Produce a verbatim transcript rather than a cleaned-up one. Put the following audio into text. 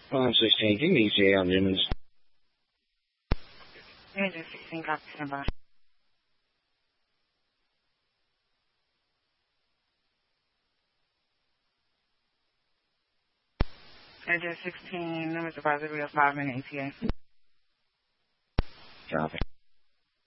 Line sixteen, give me E T A on Newman's. Engine sixteen, copy, stand by. Engine sixteen, number supervisor, real five minute E T A. Copy.